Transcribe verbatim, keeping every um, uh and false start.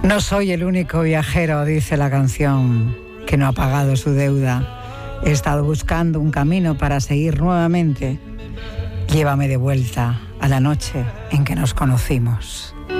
No soy el único viajero, dice la canción, que no ha pagado su deuda. He estado buscando un camino para seguir nuevamente. Llévame de vuelta a la noche en que nos conocimos.